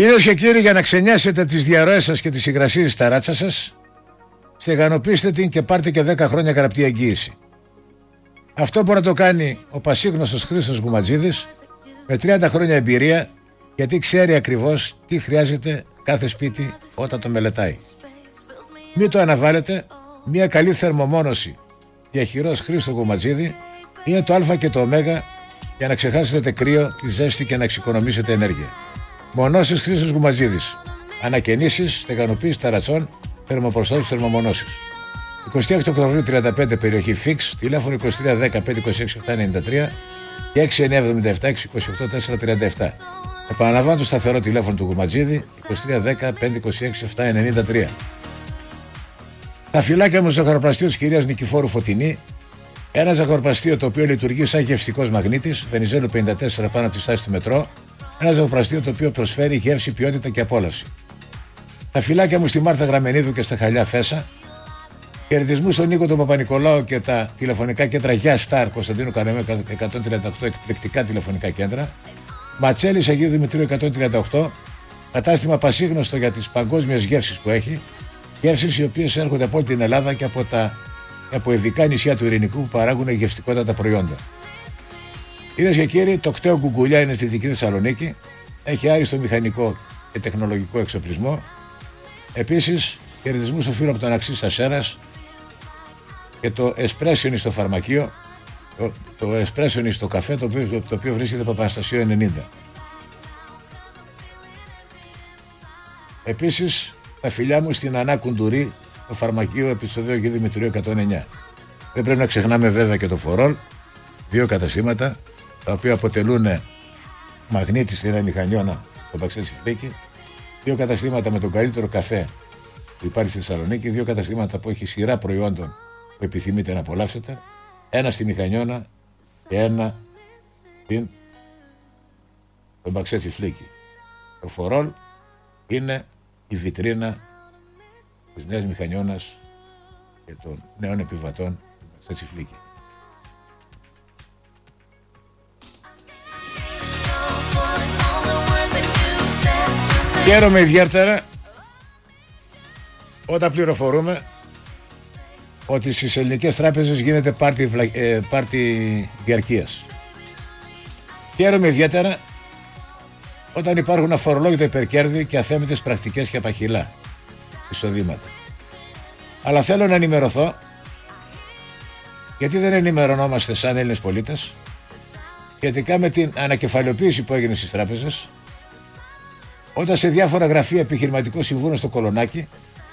Κυρίες και κύριοι, για να ξενιάσετε τις διαρροές σας και τις υγρασίες στα ράτσα σας, στεγανοποιήστε την και πάρτε και 10 χρόνια γραπτή εγγύηση. Αυτό μπορεί να το κάνει ο πασίγνωστος Χρήστος Γκουματζίδης με 30 χρόνια εμπειρία, γιατί ξέρει ακριβώς τι χρειάζεται κάθε σπίτι όταν το μελετάει. Μην το αναβάλλετε, μια καλή θερμομόνωση διαχειρός Χρήστο Γκουματζίδη είναι το α και το ω για να ξεχάσετε κρύο, τη ζέστη και να εξοικονομήσετε ενέργεια. Μονώσεις Χρήστος Γκουματζίδης. Ανακαινήσεις, στεγανοποίηση ταρατσών, θερμοπροστάτευση, θερμομονώσεις. 26 Οκτωβρίου 35, περιοχή Φίξ, τηλέφωνο 2310 526 793 και 6977 628 437. Επαναλαμβάνω το σταθερό τηλέφωνο του Γκουματζίδη 2310 526 793. Τα φυλάκια μου ζαχαροπλαστείο της κυρίας Νικηφόρου Φωτεινή. Ένα ζαχαροπλαστείο το οποίο λειτουργεί σαν γευστικός μαγνήτης, Βενιζέλου 54 πάνω από τη στάση του μετρό. Ένα ζαχαροπλαστείο το οποίο προσφέρει γεύση, ποιότητα και απόλαυση. Τα φυλάκια μου στη Μάρθα Γραμμενίδου και στα Χαλιά Φέσα. Χαιρετισμού στον Νίκο τον Παπα-Νικολάου και τα τηλεφωνικά κέντρα Γεια Σταρ Κωνσταντίνου Καρεμέ 138, εκπληκτικά τηλεφωνικά κέντρα. Ματσέλης Αγίου Δημητρίου 138, κατάστημα πασίγνωστο για τις παγκόσμιες γεύσεις που έχει. Γεύσεις οι οποίες έρχονται από όλη την Ελλάδα και από ειδικά νησιά του Ειρηνικού που παράγουν γευστικότατα προϊόντα. Κυρίες και κύριοι, το κτέο Κουκουλιά είναι στη Δυτική Θεσσαλονίκη. Έχει άριστο μηχανικό και τεχνολογικό εξοπλισμό. Επίσης, χαιρετισμού στο φίλο από τον Αξής Ασέρας και το Εσπρέσιονι στο φαρμακείο. Το Εσπρέσιονι στο καφέ, το οποίο βρίσκεται από Παπαναστασίου 90. Επίσης, τα φιλιά μου στην Ανά Κουντουρί, το φαρμακείο επεισοδίου Αγίου Δημητρίου 109. Δεν πρέπει να ξεχνάμε βέβαια και το Φορόλ, δύο καταστήματα τα οποία αποτελούν μαγνήτη στην Μηχανιώνα, στο Παξέτσι Φλίκη, δύο καταστήματα με τον καλύτερο καφέ που υπάρχει στη Θεσσαλονίκη, δύο καταστήματα που έχει σειρά προϊόντων που επιθυμείτε να απολαύσετε, ένα στη Μηχανιώνα και ένα στον Παξέτσι Φλίκη. Το Φορόλ είναι η βιτρίνα της Νέας Μηχανιώνας και των νέων επιβατών του Παξέτσι Φλίκη. Χαίρομαι ιδιαίτερα όταν πληροφορούμε ότι στις ελληνικές τράπεζες γίνεται πάρτι διαρκείας. Χαίρομαι ιδιαίτερα όταν υπάρχουν αφορολόγητα υπερκέρδη και αθέμητες πρακτικές και απαχυλά εισοδήματα. Αλλά θέλω να ενημερωθώ, γιατί δεν ενημερωνόμαστε σαν Έλληνες πολίτες, σχετικά με την ανακεφαλαιοποίηση που έγινε στις τράπεζες, όταν σε διάφορα γραφεία επιχειρηματικών συμβούλων στο Κολονάκι,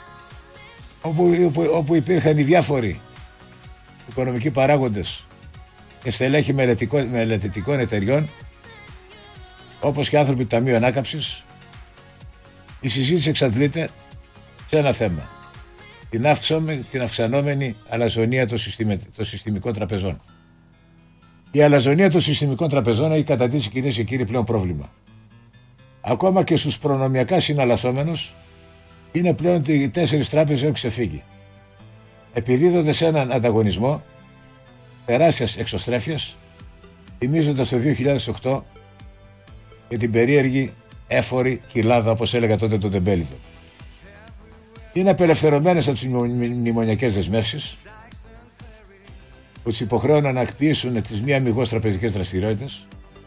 όπου υπήρχαν οι διάφοροι οικονομικοί παράγοντες και στελέχη μελετητικών εταιριών, όπως και άνθρωποι του Ταμείου Ανάκαμψης, η συζήτηση εξαντλείται σε ένα θέμα. Την αυξανόμενη αλαζονία των συστημικών τραπεζών. Η αλαζονία των συστημικών τραπεζών έχει καταντήσει, κυρίες και κύριοι, πλέον πρόβλημα. Ακόμα και στους προνομιακά συναλλασσόμενους είναι πλέον ότι οι 4 τράπεζες έχουν ξεφύγει. Επιδίδονται σε έναν ανταγωνισμό τεράστιας εξωστρέφειας, θυμίζοντας το 2008 και την περίεργη έφορη κοιλάδα, όπως έλεγα τότε τον Τεμπέληδο. Είναι απελευθερωμένες από τις μνημονιακές δεσμεύσεις που τις υποχρέωναν να εκποιήσουν τις μη αμιγώς τραπεζικές δραστηριότητες.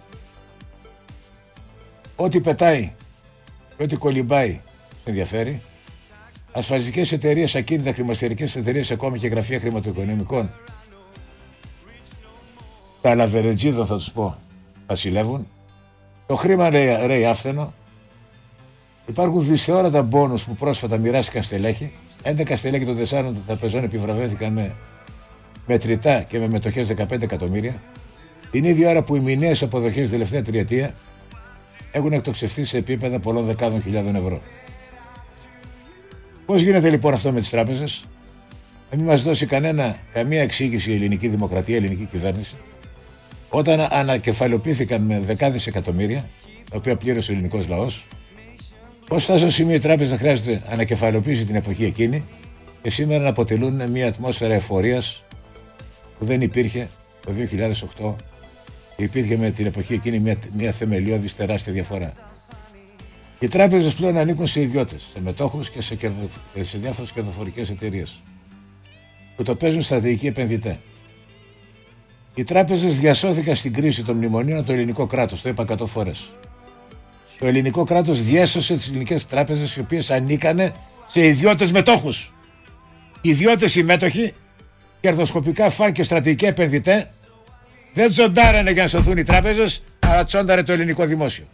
Ό,τι πετάει και ό,τι κολυμπάει ενδιαφέρει. Ασφαλιστικές εταιρείες, ακίνητα, χρηματιστηρικές εταιρείες, ακόμη και γραφεία χρηματοοικονομικών, τα λαβερετζίδο θα τους πω, βασιλεύουν. Το χρήμα ρέει άφθενο. Υπάρχουν δυσθεώρατα μπόνους που πρόσφατα μοιράστηκαν στελέχη. 11 στελέχη των 4 τραπεζών επιβραβεύτηκαν με μετρητά και με μετοχές 15 εκατομμύρια. Την ίδια ώρα που οι μηνιαίες αποδοχές τελευταία τριετία έχουν εκτοξευθεί σε επίπεδα πολλών δεκάδων χιλιάδων ευρώ. Πώς γίνεται λοιπόν αυτό με τις τράπεζες? Να μην μας δώσει καμία εξήγηση η ελληνική δημοκρατία, η ελληνική κυβέρνηση, όταν ανακεφαλαιοποιήθηκαν με δεκάδες εκατομμύρια, τα οποία πλήρωσε ο ελληνικός λαός. Πώς φτάσαν στο σημείο οι τράπεζες να χρειάζεται ανακεφαλαιοποίηση την εποχή εκείνη και σήμερα να αποτελούν μια ατμόσφαιρα εφορίας που δεν υπήρχε το 2008 και υπήρχε με την εποχή εκείνη μια θεμελιώδης τεράστια διαφορά. Οι τράπεζες πλέον ανήκουν σε ιδιώτες, σε μετόχους και σε διάφορες κερδοφορικές εταιρείες που το παίζουν στρατηγικοί επενδυτές. Οι τράπεζες διασώθηκαν στην κρίση των μνημονίων από το ελληνικό κράτος, το είπα 100 φορές. Το ελληνικό κράτος διέσωσε τις ελληνικές τράπεζες, οι οποίες ανήκανε σε ιδιώτες μετόχους. Οι ιδιώτες οι μέτοχοι, κερδοσκοπικά φαν και στρατηγικοί επενδυτές, δεν τσοντάρανε για να σωθούν οι τράπεζες, αλλά τσόνταρε το ελληνικό δημόσιο.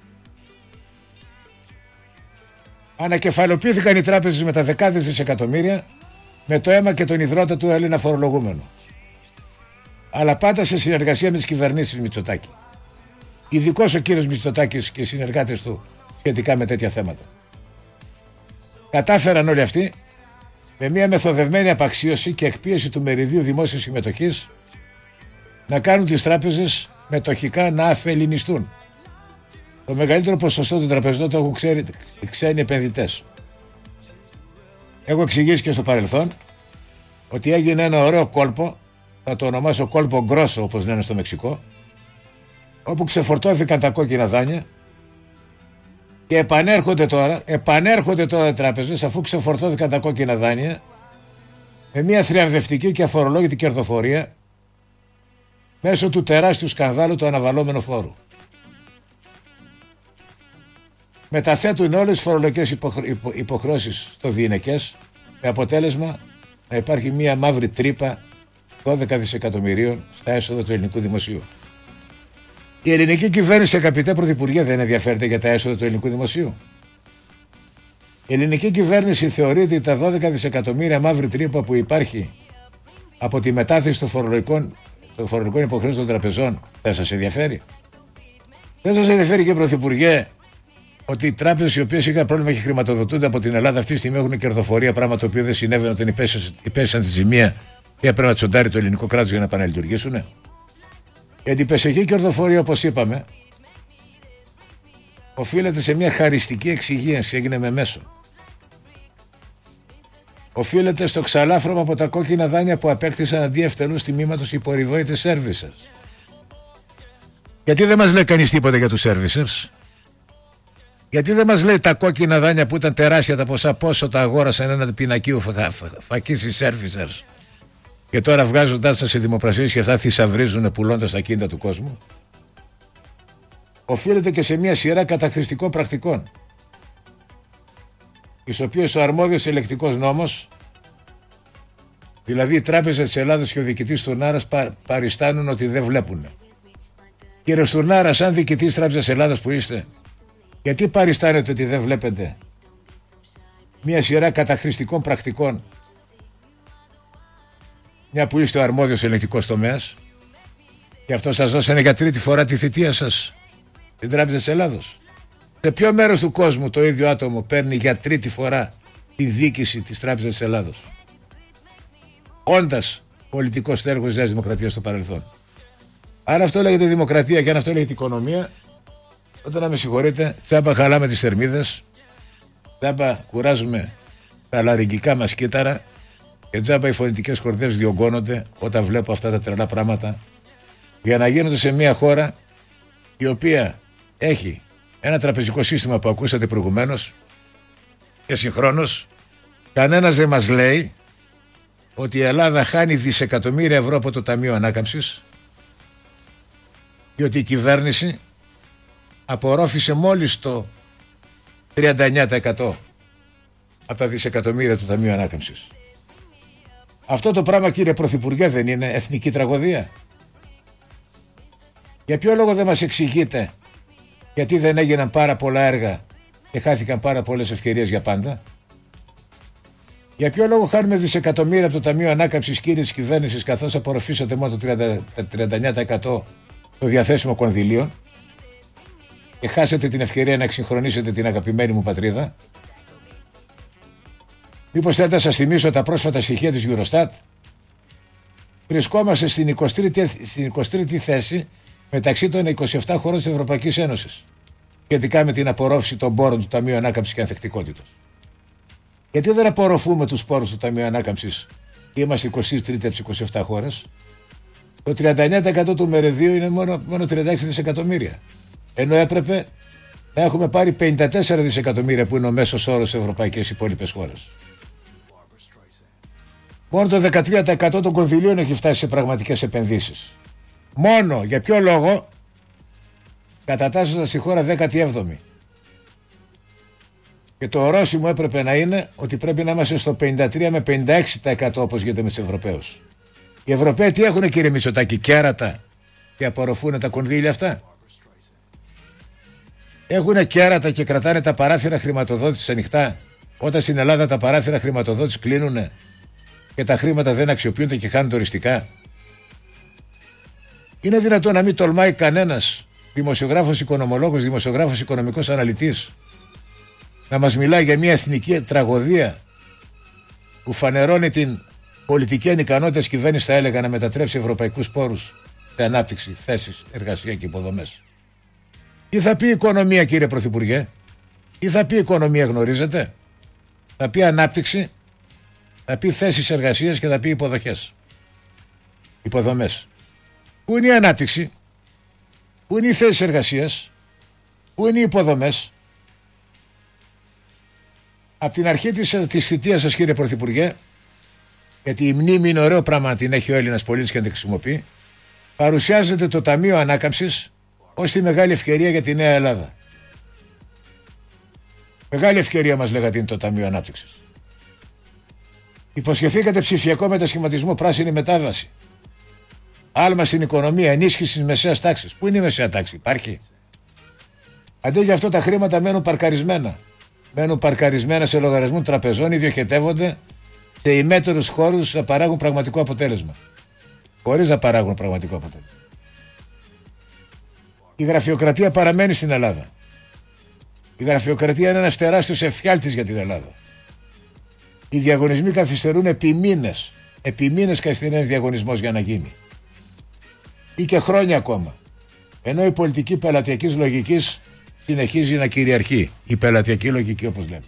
Ανακεφαλοποιήθηκαν οι τράπεζες με τα δεκάδες δισεκατομμύρια με το αίμα και τον ιδρώτα του Έλληνα φορολογούμενου. Αλλά πάντα σε συνεργασία με τις κυβερνήσεις Μητσοτάκη. Ειδικός ο κύριος Μητσοτάκης και οι συνεργάτες του σχετικά με τέτοια θέματα. Κατάφεραν όλοι αυτοί με μια μεθοδευμένη απαξίωση και εκπίεση του μεριδίου δημόσιας συμμετοχής να κάνουν τις τράπεζες μετοχικά να αφελινιστούν. Το μεγαλύτερο ποσοστό των τραπεζών το έχουν ξένοι επενδυτές. Έχω εξηγήσει και στο παρελθόν ότι έγινε ένα ωραίο κόλπο, θα το ονομάσω κόλπο γκρόσο όπως λένε στο Μεξικό, όπου ξεφορτώθηκαν τα κόκκινα δάνεια και επανέρχονται τώρα οι τράπεζες, αφού ξεφορτώθηκαν τα κόκκινα δάνεια, με μια θριαμβευτική και αφορολόγητη κερδοφορία μέσω του τεράστιου σκανδάλου του αναβαλλόμενου φόρου. Μεταθέτουν όλες τις φορολογικές υποχρεώσεις στο διηνεκές, με αποτέλεσμα να υπάρχει μια μαύρη τρύπα 12 δισεκατομμυρίων στα έσοδα του ελληνικού δημοσίου. Η ελληνική κυβέρνηση, αγαπητέ Πρωθυπουργέ, δεν ενδιαφέρεται για τα έσοδα του ελληνικού δημοσίου. Η ελληνική κυβέρνηση θεωρεί ότι τα 12 δισεκατομμύρια μαύρη τρύπα που υπάρχει από τη μετάθεση των φορολογικών υποχρεώσεων των τραπεζών δεν σας ενδιαφέρει? Δεν σας ενδιαφέρει, και Πρωθυπουργέ, ότι οι τράπεζες οι οποίες είχαν πρόβλημα και χρηματοδοτούνται από την Ελλάδα αυτή τη στιγμή έχουν κερδοφορία, πράγμα το οποίο δεν συνέβαινε όταν υπέστησαν τη ζημία και έπρεπε να τσοντάρει το ελληνικό κράτος για να επαναλειτουργήσουν? Γιατί η πεσεχή κερδοφορία, όπως είπαμε, οφείλεται σε μια χαριστική εξυγίανση, έγινε με μέσο. Οφείλεται στο ξαλάφρωμα από τα κόκκινα δάνεια που απέκτησαν αντί ευτελούς τιμήματος οι περιβόητες servicers. Γιατί δεν μας λέει κανείς τίποτα για τους servicers? Γιατί δεν μας λέει τα κόκκινα δάνεια που ήταν τεράστια τα ποσά, πόσο τα αγόρασαν ένα πινακίου φακής οι servicers, και τώρα βγάζοντάς τα σε δημοπρασίες και αυτά θησαυρίζουν πουλώντας τα κίνητα του κόσμου? Οφείλεται και σε μια σειρά καταχρηστικών πρακτικών, τις οποίες ο αρμόδιος ελεκτικός νόμος, δηλαδή η Τράπεζα της Ελλάδας και ο διοικητής Στουρνάρας, παριστάνουν ότι δεν βλέπουν. Κύριε Στουρνάρα, σαν διοικητής Τράπεζας Ελλάδας που είστε, γιατί παριστάνετε ότι δεν βλέπετε μια σειρά καταχρηστικών πρακτικών, μια που είστε ο αρμόδιος ελεκτικός τομέας, και αυτό σας δώσανε για τρίτη φορά τη θητεία σας την Τράπεζα της Ελλάδος? Σε ποιο μέρος του κόσμου το ίδιο άτομο παίρνει για τρίτη φορά τη διοίκηση της Τράπεζας της Ελλάδος, όντας πολιτικός στέλεχος της Νέας Δημοκρατίας στο παρελθόν? Αν αυτό λέγεται δημοκρατία και αν αυτό λέγεται οικονομία, τότε να με συγχωρείτε, τσάμπα χαλάμε τις θερμίδες, τσάμπα κουράζουμε τα λαρυγγικά μας κύτταρα και τσάμπα οι φωνητικές κορδές διωγγώνονται όταν βλέπω αυτά τα τρελά πράγματα, για να γίνονται σε μια χώρα η οποία έχει ένα τραπεζικό σύστημα που ακούσατε προηγουμένως, και συγχρόνως κανένας δεν μας λέει ότι η Ελλάδα χάνει δισεκατομμύρια ευρώ από το Ταμείο Ανάκαμψης και ότι η κυβέρνηση απορρόφησε μόλις το 39% από τα δισεκατομμύρια του Ταμείου Ανάκαμψης. Αυτό το πράγμα, κύριε Πρωθυπουργέ, δεν είναι εθνική τραγωδία? Για ποιο λόγο δεν μας εξηγείτε γιατί δεν έγιναν πάρα πολλά έργα και χάθηκαν πάρα πολλές ευκαιρίες για πάντα? Για ποιο λόγο χάνουμε δισεκατομμύρια από το Ταμείο Ανάκαμψης, κύριε της κυβέρνησης, καθώς απορροφήσατε μόνο το 39% των διαθέσιμων κονδυλίων και χάσετε την ευκαιρία να εξυγχρονίσετε την αγαπημένη μου πατρίδα? Μήπως θέλετε να σας θυμίσω τα πρόσφατα στοιχεία της Eurostat? Βρισκόμαστε στην 23η θέση μεταξύ των 27 χωρών της Ευρωπαϊκής Ένωσης σχετικά με την απορρόφηση των πόρων του Ταμείου Ανάκαμψης και Ανθεκτικότητας. Γιατί δεν απορροφούμε τους πόρους του Ταμείου Ανάκαμψης και είμαστε 23η από τις 27 χώρες? Το 39% του μεριδίου είναι μόνο 36 δισεκατομμύρια. Ενώ έπρεπε θα έχουμε πάρει 54 δισεκατομμύρια που είναι ο μέσος όρος σε ευρωπαϊκές υπόλοιπες χώρες. Μόνο το 13% των κονδυλίων έχει φτάσει σε πραγματικές επενδύσεις. Μόνο για ποιο λόγο? Κατατάσσοντας τη χώρα 17η. Και το ορόσημο έπρεπε να είναι ότι πρέπει να είμαστε στο 53 με 56% όπως γίνεται με τους Ευρωπαίους. Οι Ευρωπαίοι τι έχουνε, κύριε Μητσοτάκη? Κέρατα και απορροφούν τα κονδύλια αυτά? Έχουνε κέρατα και κρατάνε τα παράθυρα χρηματοδότησης ανοιχτά, όταν στην Ελλάδα τα παράθυρα χρηματοδότησης κλείνουνε και τα χρήματα δεν αξιοποιούνται και χάνονται οριστικά? Είναι δυνατόν να μην τολμάει κανένας δημοσιογράφος, οικονομολόγος, δημοσιογράφος, οικονομικός αναλυτής να μας μιλάει για μια εθνική τραγωδία που φανερώνει την πολιτική ανικανότητα της κυβέρνησης, θα έλεγα, να μετατρέψει ευρωπαϊκούς πόρους σε ανάπτυξη, θέσεις, εργασία και υποδομές? Τι θα πει η οικονομία, κύριε Πρωθυπουργέ? Τι θα πει η οικονομία, γνωρίζετε? Θα πει ανάπτυξη, θα πει θέσεις εργασίας και θα πει υποδομές. Πού είναι η ανάπτυξη? Πού είναι οι θέσεις εργασίας? Πού είναι οι υποδομές? Από την αρχή της θητείας σας, κύριε Πρωθυπουργέ, γιατί η μνήμη είναι ωραίο πράγμα να την έχει ο Έλληνας πολίτης και να την χρησιμοποιεί, παρουσιάζεται το Ταμείο Ανάκαμψης ως τη μεγάλη ευκαιρία για τη Νέα Ελλάδα. Μεγάλη ευκαιρία μας λέγατε είναι το Ταμείο Ανάπτυξης. Υποσχεθήκατε ψηφιακό μετασχηματισμό, πράσινη μετάβαση. Άλμα στην οικονομία, ενίσχυση της μεσαίας τάξης. Πού είναι η μεσαία τάξη? Υπάρχει? Αντί για αυτό τα χρήματα μένουν παρκαρισμένα. Μένουν παρκαρισμένα σε λογαριασμού τραπεζών ή διοχετεύονται σε ημέτερους χώρους να παράγουν πραγματικό αποτέλεσμα. Χωρίς να παράγουν πραγματικό αποτέλεσμα. Η γραφειοκρατία παραμένει στην Ελλάδα. Η γραφειοκρατία είναι ένας τεράστιος εφιάλτης για την Ελλάδα. Οι διαγωνισμοί καθυστερούν επί μήνες. Επί μήνες καθυστερεί ένας διαγωνισμός για να γίνει. Ή και χρόνια ακόμα. Ενώ η πολιτική πελατειακής λογικής συνεχίζει να κυριαρχεί. Η πελατειακή λογική, όπως λέμε.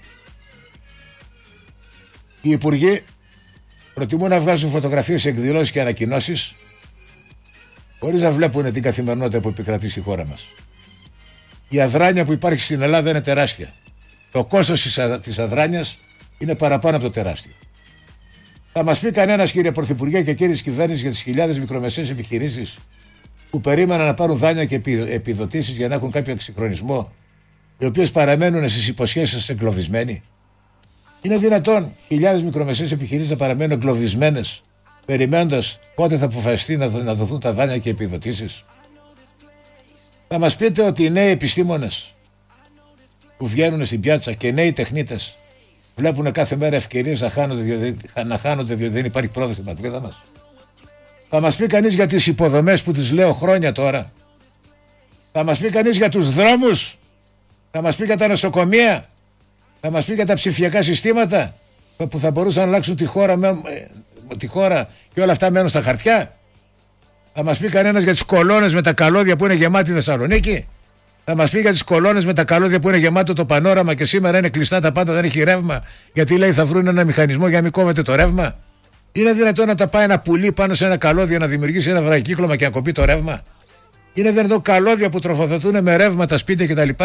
Οι υπουργοί προτιμούν να βγάζουν φωτογραφίες, εκδηλώσεις και ανακοινώσεις χωρίς να βλέπουν την καθημερινότητα που επικρατεί στη χώρα μας. Η αδράνεια που υπάρχει στην Ελλάδα είναι τεράστια. Το κόστος της αδράνειας είναι παραπάνω από το τεράστιο. Θα μας πει κανένας, κύριε Πρωθυπουργέ και κύριε της κυβέρνησης, για τις χιλιάδες μικρομεσαίες επιχειρήσεις που περίμεναν να πάρουν δάνεια και επιδοτήσεις για να έχουν κάποιο εξυγχρονισμό, οι οποίες παραμένουν στις υποσχέσεις σας εγκλωβισμένοι? Είναι δυνατόν χιλιάδες μικρομεσαίες επιχειρήσεις να παραμένουν εγκλωβισμένες, περιμένοντας πότε θα αποφασιστεί να δοθούν τα δάνεια και επιδοτήσεις? Θα μας πείτε ότι οι νέοι επιστήμονες που βγαίνουν στην πιάτσα και οι νέοι τεχνίτες βλέπουν κάθε μέρα ευκαιρίες να χάνονται διότι δεν υπάρχει πρόοδος στην πατρίδα μας? Θα μας πει κανείς για τις υποδομές που τις λέω χρόνια τώρα? Θα μας πει κανείς για τους δρόμους? Θα μας πει για τα νοσοκομεία? Θα μας πει για τα ψηφιακά συστήματα που θα μπορούσαν να αλλάξουν τη χώρα και όλα αυτά μένουν στα χαρτιά? Θα μας πει κανένας για τις κολόνες με τα καλώδια που είναι γεμάτη Θεσσαλονίκη? Θα μας πει για τις κολόνες με τα καλώδια που είναι γεμάτο το πανόραμα και σήμερα είναι κλειστά τα πάντα, δεν έχει ρεύμα, γιατί λέει θα βρουν ένα μηχανισμό για να μην κόβεται το ρεύμα? Είναι δυνατόν να τα πάει ένα πουλί πάνω σε ένα καλώδιο να δημιουργήσει ένα βραχικύκλωμα και να κοπεί το ρεύμα? Είναι δυνατόν καλώδια που τροφοδοτούν με ρεύμα τα σπίτια κτλ.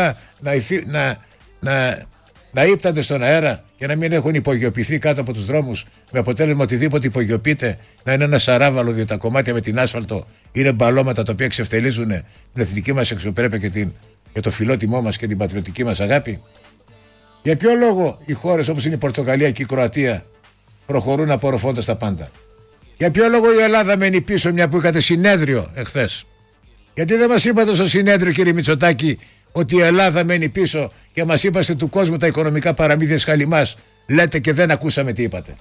Να ύπτανται στον αέρα και να μην έχουν υπογειοποιηθεί κάτω από τους δρόμους, με αποτέλεσμα οτιδήποτε υπογειοποιείται να είναι ένα σαράβαλο, διότι τα κομμάτια με την άσφαλτο είναι μπαλώματα τα οποία εξευτελίζουν την εθνική μας αξιοπρέπεια και το φιλότιμό μας και την πατριωτική μας αγάπη? Για ποιο λόγο οι χώρες όπως είναι η Πορτογαλία και η Κροατία προχωρούν απορροφώντας τα πάντα? Για ποιο λόγο η Ελλάδα μένει πίσω, μια που είχατε συνέδριο εχθές? Γιατί δεν μας είπατε στο συνέδριο, κύριε Μητσοτάκη, ότι η Ελλάδα μένει πίσω και μας είπαστε του κόσμου τα οικονομικά παραμύθια χαλιμάς? Λέτε και δεν ακούσαμε τι είπατε.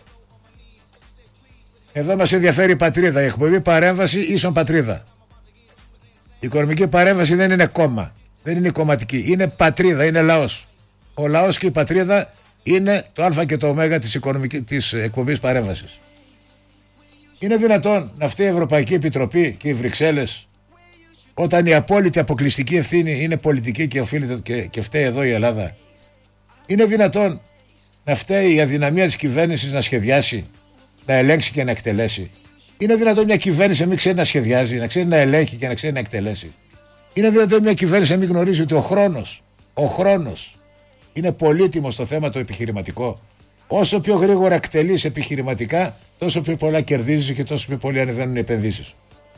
Εδώ μας ενδιαφέρει η πατρίδα. Η εκπομπή παρέμβαση ίσον πατρίδα. Η οικονομική παρέμβαση δεν είναι κόμμα. Δεν είναι κομματική. Είναι πατρίδα, είναι λαός. Ο λαός και η πατρίδα είναι το α και το ω της εκπομπής παρέμβασης. Είναι δυνατόν να φταίει η Ευρωπαϊκή Επιτροπή και οι Βρυξέλλες όταν η απόλυτη αποκλειστική ευθύνη είναι πολιτική και φταίει εδώ η Ελλάδα? Είναι δυνατόν να φταίει η αδυναμία της κυβέρνησης να σχεδιάσει, να ελέγξει και να εκτελέσει? Είναι δυνατόν μια κυβέρνηση να μην ξέρει να σχεδιάζει, να ξέρει να ελέγχει και να ξέρει να εκτελέσει? Είναι δυνατόν μια κυβέρνηση να μην γνωρίζει ότι ο χρόνος Ο χρόνος είναι πολύτιμος στο θέμα το επιχειρηματικό. Όσο πιο γρήγορα εκτελείς επιχειρηματικά, τόσο πιο πολλά κερδίζεις και τόσο πιο πολύ ανεβαίνουν οι επενδύσεις.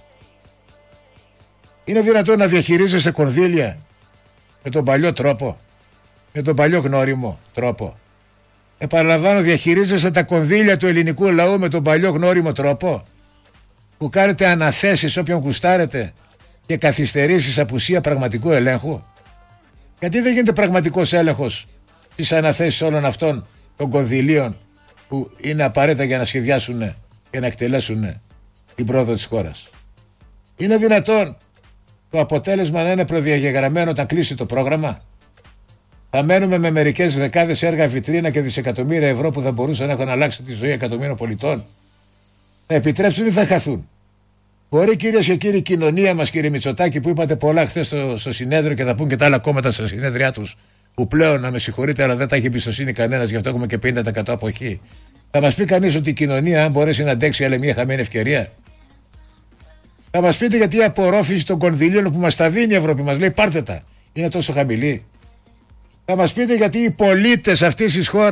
Είναι δυνατόν να διαχειρίζεσαι κονδύλια με τον παλιό τρόπο, με τον παλιό γνώριμο τρόπο? Επαναλαμβάνω, διαχειρίζεσαι τα κονδύλια του ελληνικού λαού με τον παλιό γνώριμο τρόπο, που κάνετε αναθέσεις όποιον γουστάρετε και καθυστερήσεις απουσία πραγματικού ελέγχου? Γιατί δεν γίνεται πραγματικός έλεγχος στις αναθέσεις όλων αυτών των κονδυλίων που είναι απαραίτητα για να σχεδιάσουν και να εκτελέσουν την πρόοδο της χώρας? Είναι δυνατόν το αποτέλεσμα να είναι προδιαγεγραμμένο όταν κλείσει το πρόγραμμα? Θα μένουμε με μερικές δεκάδες έργα βιτρίνα και δισεκατομμύρια ευρώ που θα μπορούσαν να έχουν αλλάξει τη ζωή εκατομμύρων πολιτών? Θα επιτρέψουν ή θα χαθούν? Μπορεί, κυρίες και κύριοι, η κοινωνία μας, κύριε Μητσοτάκη, που είπατε πολλά χθες στο συνέδριο και θα πούν και τα άλλα κόμματα στα συνέδριά τους, που πλέον, να με συγχωρείτε, αλλά δεν τα έχει εμπιστοσύνη κανένας, γι' αυτό έχουμε και 50% αποχή. Θα μας πει κανείς ότι η κοινωνία, αν μπορέσει να αντέξει άλλη μια χαμένη ευκαιρία? Θα μας πείτε γιατί η απορρόφηση των κονδυλίων που μας τα δίνει η Ευρώπη, μας λέει πάρτε τα, είναι τόσο χαμηλή? Θα μας πείτε γιατί οι πολίτες αυτής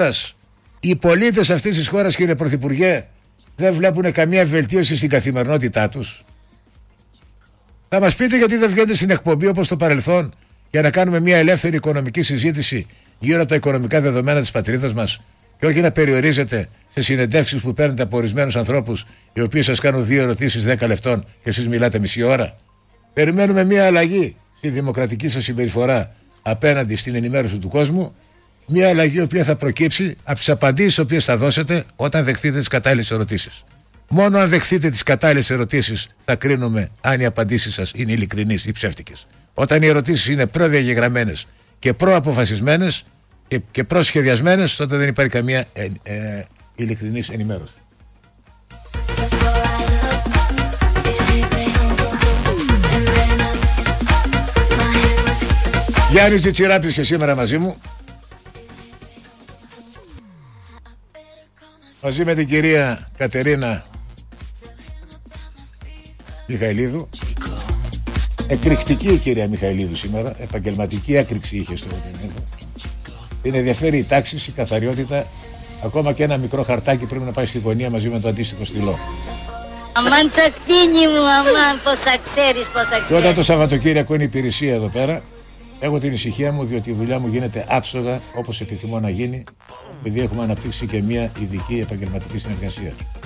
της χώρας, κύριε Πρωθυπουργέ, δεν βλέπουν καμία βελτίωση στην καθημερινότητά τους? Θα μας πείτε γιατί δεν βγαίνετε στην εκπομπή όπως το παρελθόν για να κάνουμε μια ελεύθερη οικονομική συζήτηση γύρω από τα οικονομικά δεδομένα της πατρίδας μας, και όχι να περιορίζετε σε συνεντεύξεις που παίρνετε από ορισμένους ανθρώπους οι οποίοι σας κάνουν 2 ερωτήσεις 10 λεπτών και εσείς μιλάτε μισή ώρα? Περιμένουμε μια αλλαγή στη δημοκρατική σας συμπεριφορά απέναντι στην ενημέρωση του κόσμου, μια αλλαγή η οποία θα προκύψει από τις απαντήσεις τις οποίες θα δώσετε όταν δεχτείτε τις κατάλληλες ερωτήσεις. Μόνο αν δεχτείτε τις κατάλληλες ερωτήσεις θα κρίνουμε αν οι απαντήσεις σας είναι ειλικρινείς ή ψεύτικες. Όταν οι ερωτήσεις είναι προδιαγεγραμμένες και προαποφασισμένες και προσχεδιασμένες, τότε δεν υπάρχει καμία ειλικρινής ενημέρωση. Γιάννης Τζιτσιράπης και σήμερα μαζί μου, μαζί με την κυρία Κατερίνα Μιχαηλίδου. Εκρηκτική η κυρία Μιχαηλίδου σήμερα, επαγγελματική έκρηξη είχε στο Βοτενίδο. Την ενδιαφέρει η τάξη, η καθαριότητα, ακόμα και ένα μικρό χαρτάκι πρέπει να πάει στη γωνία μαζί με το αντίστοιχο στυλό. Αμάν τσακπίνι μου, αμάν, πόσα ξέρεις, πόσα ξέρεις. Και όταν το Σαββατοκύριακο είναι υπηρεσία εδώ πέρα, έχω την ησυχία μου, διότι η δουλειά μου γίνεται άψογα όπως επιθυμώ να γίνει, επειδή έχουμε αναπτύξει και μια ειδική επαγγελματική συνεργασία.